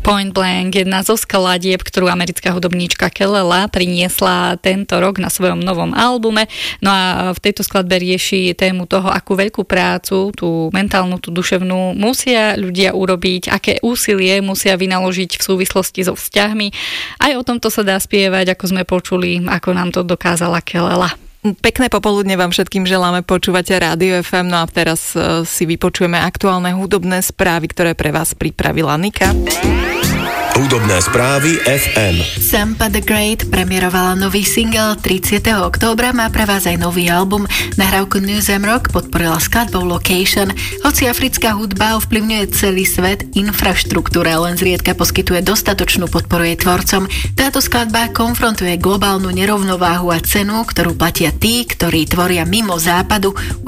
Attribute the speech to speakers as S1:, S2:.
S1: Point Blank, jedna zo skladieb, ktorú americká hudobníčka Kelela priniesla tento rok na svojom novom albume. No a v tejto skladbe rieši tému toho, akú veľkú prácu, tú mentálnu, tú duševnú musia ľudia urobiť, aké úsilie musia vynaložiť v súvislosti so vzťahmi. Aj o tomto sa dá spievať, ako sme počuli, ako nám to dokázala Kelela.
S2: Pekné popoludne vám všetkým želáme, počúvate Rádio FM, no a teraz si vypočujeme aktuálne hudobné správy, ktoré pre vás pripravila Nika.
S3: Hudobné správy FM.
S4: Sampa the Great premiérovala nový single 30. októbra, má pre vás aj nový album. Nahrávku News and Rock podporila skladbou Location. Hoci africká hudba ovplyvňuje celý svet, infraštruktúra len zriedka poskytuje dostatočnú podporu jej tvorcom. Táto skladba konfrontuje globálnu nerovnováhu a cenu, ktorú platia tí, ktorí tvoria mimo západu.